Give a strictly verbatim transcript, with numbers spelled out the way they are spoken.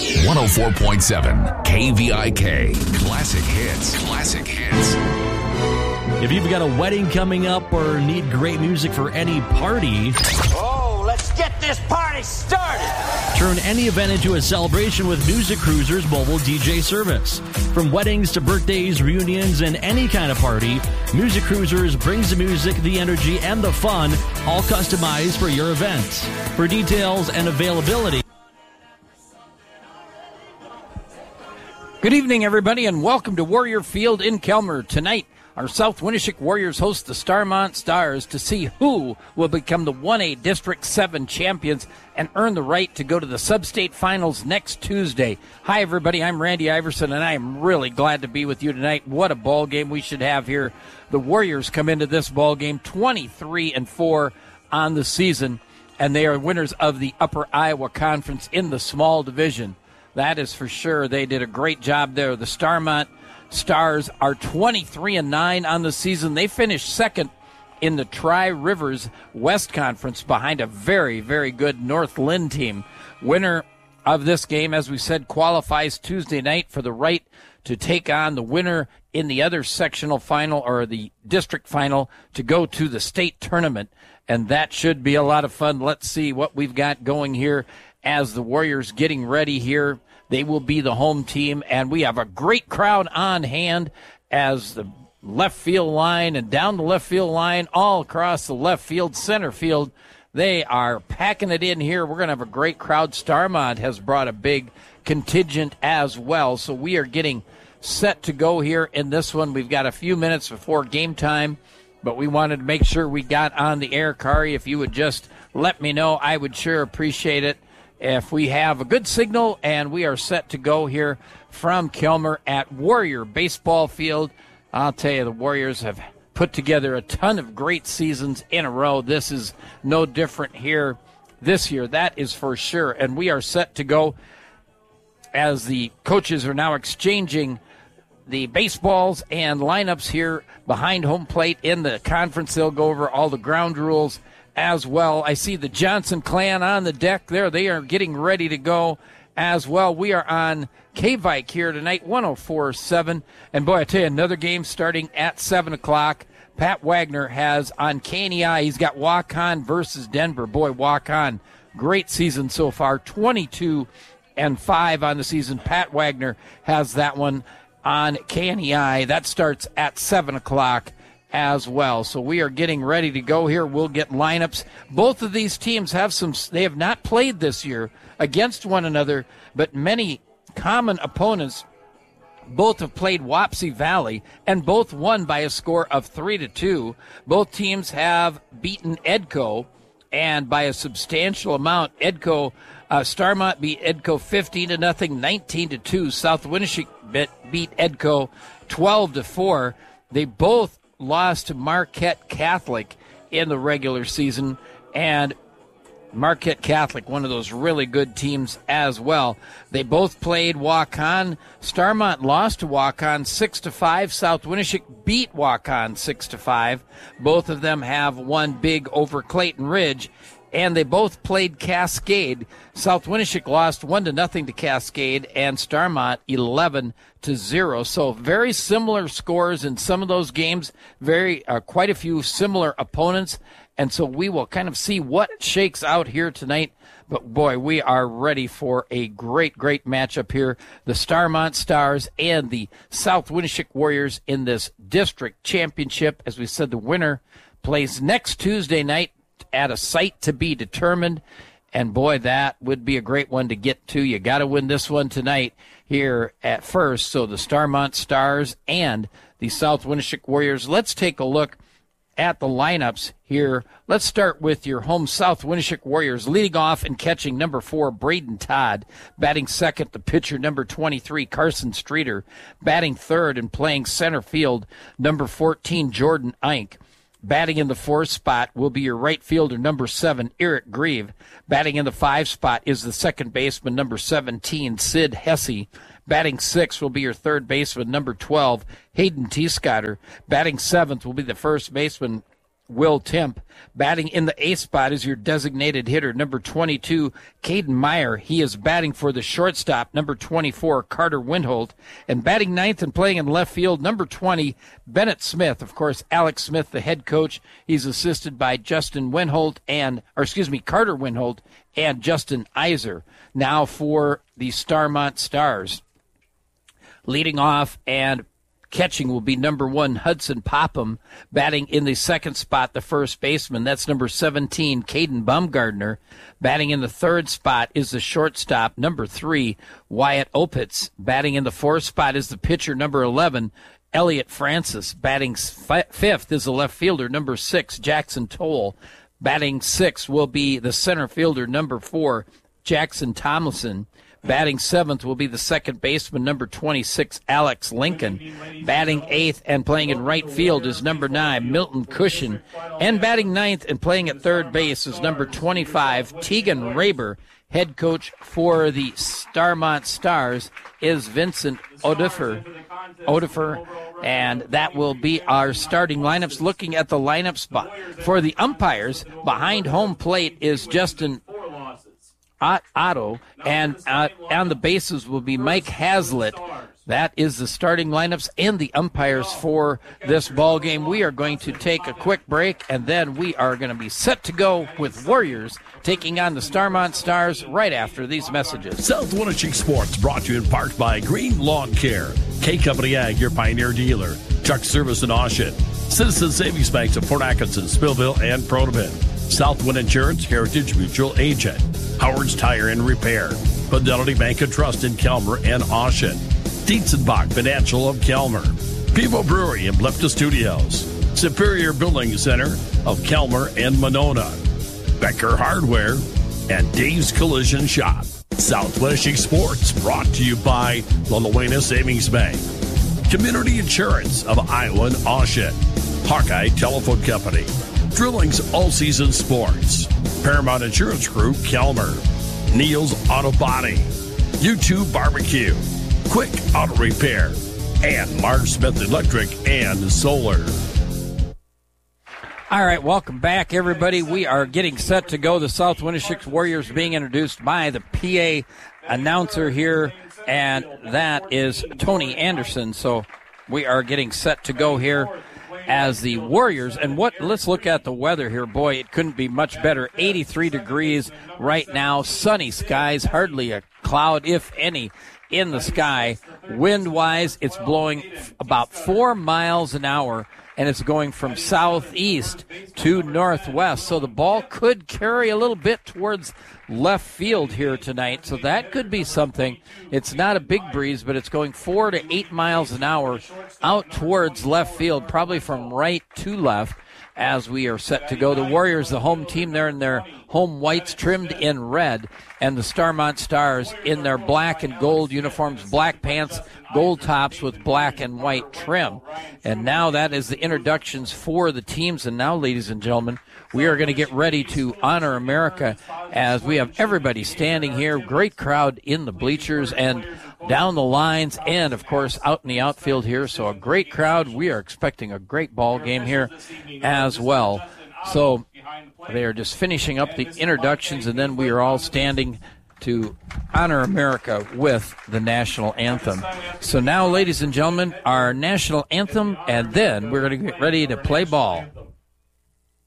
one oh four point seven K V I K. Classic hits. Classic hits. If you've got a wedding coming up or need great music for any party, oh, let's get this party started. Turn any event into a celebration with Music Cruiser's mobile D J service. From weddings to birthdays, reunions, and any kind of party, Music Cruisers brings the music, the energy, and the fun, all customized for your event. For details and availability. Good evening, everybody, and welcome to Warrior Field in Kelmer. Tonight, our South Winneshiek Warriors host the Starmont Stars to see who will become the one A District seven champions and earn the right to go to the Sub-State Finals next Tuesday. Hi, everybody. I'm Randy Iverson, and I am really glad to be with you tonight. What a ball game we should have here. The Warriors come into this ball game twenty-three and four on the season, and they are winners of the Upper Iowa Conference in the small division. That is for sure. They did a great job there. The Starmont Stars are twenty-three and nine on the season. They finished second in the Tri-Rivers West Conference behind a very, very good North Lynn team. Winner of this game, as we said, qualifies Tuesday night for the right to take on the winner in the other sectional final or the district final to go to the state tournament. And that should be a lot of fun. Let's see what we've got going here as the Warriors getting ready here. They will be the home team, and we have a great crowd on hand as the left field line and down the left field line, all across the left field, center field. They are packing it in here. We're going to have a great crowd. Starmont has brought a big contingent as well, so we are getting set to go here in this one. We've got a few minutes before game time, but we wanted to make sure we got on the air. Kari, if you would just let me know, I would sure appreciate it. If we have a good signal and we are set to go here from Kelmer at Warrior Baseball Field, I'll tell you, the Warriors have put together a ton of great seasons in a row. This is no different here this year. That is for sure. And we are set to go as the coaches are now exchanging the baseballs and lineups here behind home plate in the conference. They'll go over all the ground rules as well. I see the Johnson clan on the deck there. They are getting ready to go as well. We are on K-Vike here tonight, one oh four point seven. And boy, I tell you, another game starting at seven o'clock. Pat Wagner has on K N E I, he's got Waukon versus Denver. Boy, Waukon, great season so far, twenty-two and five on the season. Pat Wagner has that one on K N E I. That starts at seven o'clock. As well. So we are getting ready to go here. We'll get lineups. Both of these teams have some, they have not played this year against one another, but many common opponents. Both have played Wapsie Valley and both won by a score of three to two. Both teams have beaten Edco and by a substantial amount. Edco, uh, Starmont beat Edco fifteen to nothing, nineteen to two. South Winneshiek beat Edco twelve to four. They both lost to Marquette Catholic in the regular season, and Marquette Catholic, one of those really good teams as well. They both played Waukon. Starmont lost to Waukon six to five. South Winneshiek beat Waukon six to five. Both of them have won big over Clayton Ridge, and they both played Cascade. South Winneshiek lost one to nothing to Cascade, and Starmont eleven to zero. So very similar scores in some of those games. Very uh, quite a few similar opponents, and so we will kind of see what shakes out here tonight. But boy, we are ready for a great, great matchup here. The Starmont Stars and the South Winneshiek Warriors in this district championship. As we said, the winner plays next Tuesday night at a site to be determined. And boy, that would be a great one to get to. You got to win this one tonight here at first. So the Starmont Stars and the South Winneshiek Warriors. Let's take a look at the lineups here. Let's start with your home South Winneshiek Warriors. Leading off and catching number four, Braden Todd. Batting second, the pitcher, number twenty-three, Carson Streeter. Batting third and playing center field, number fourteen, Jordan Eink. Batting in the fourth spot will be your right fielder, number seven, Eric Grieve. Batting in the five spot is the second baseman, number seventeen, Sid Hesse. Batting sixth will be your third baseman, number twelve, Hayden Teescotter. Batting seventh will be the first baseman, Will Temp. Batting in the eighth spot is your designated hitter, number twenty-two, Caden Meyer. He is batting for the shortstop, number twenty-four, Carter Windholt. And batting ninth and playing in left field, number twenty, Bennett Smith. Of course, Alex Smith, the head coach. He's assisted by Justin Windholt and, or excuse me, Carter Windholt and Justin Iser. Now for the Starmont Stars. Leading off and catching will be number one, Hudson Popham. Batting in the second spot, the first baseman. That's number seventeen, Caden Baumgardner. Batting in the third spot is the shortstop, number three, Wyatt Opitz. Batting in the fourth spot is the pitcher, number eleven, Elliot Francis. Batting fifth is the left fielder, number six, Jackson Toll. Batting sixth will be the center fielder, number four, Jackson Tomlinson. Batting seventh will be the second baseman, number twenty-six, Alex Lincoln. Batting eighth and playing in right field is number nine, Milton Cushion. And batting ninth and playing at third base is number twenty-five, Tegan Raber. Head coach for the Starmont Stars is Vincent Odifer. Odifer, and that will be our starting lineups. Looking at the lineup spot for the umpires, behind home plate is Justin Otto, and uh, on the bases will be Mike Hazlitt. That is the starting lineups and the umpires for this ball game. We are going to take a quick break, and then we are going to be set to go with Warriors taking on the Starmont Stars right after these messages. South Winnipeg Sports brought to you in part by Green Lawn Care, K Company Ag, your Pioneer dealer, Truck Service in Oshet, Citizen Savings Banks of Port Atkinson, Spillville, and Protoman, Southwind Insurance, Heritage Mutual Agent, Howard's Tire and Repair, Fidelity Bank and Trust in Kelmer and Oshet, Dietzenbach Financial of Kelmer, Pivo Brewery and Blipta Studios, Superior Building Center of Kelmer and Monona, Becker Hardware, and Dave's Collision Shop. South Winnipeg Sports brought to you by La Luena Savings Bank, Community Insurance of Iowa and Oshet, Hawkeye Telephone Company, Drilling's All Season Sports, Paramount Insurance Group, Kelmer, Neil's Auto Body, U two Barbecue, Quick Auto Repair, and Mark Smith Electric and Solar. All right, welcome back, everybody. We are getting set to go. The South Winnipeg Warriors being introduced by the P A announcer here, and that is Tony Anderson. So we are getting set to go here as the Warriors. And what? Let's look at the weather here. Boy, it couldn't be much better. eighty-three degrees right now. Sunny skies, hardly a cloud, if any, in the sky. Wind-wise, it's blowing about four miles an hour, and it's going from southeast to northwest. So the ball could carry a little bit towards left field here tonight. So that could be something. It's not a big breeze, but it's going four to eight miles an hour out towards left field, probably from right to left, as we are set to go. The Warriors, the home team, there in their home whites trimmed in red, and the Starmont Stars in their black and gold uniforms, black pants, gold tops with black and white trim. And now that is the introductions for the teams. And now, ladies and gentlemen, we are going to get ready to honor America as we have everybody standing here. Great crowd in the bleachers and down the lines and, of course, out in the outfield here. So a great crowd. We are expecting a great ball game here as well. So they are just finishing up the introductions, and then we are all standing to honor America with the national anthem. So now, ladies and gentlemen, our national anthem, and then we're going to get ready to play ball.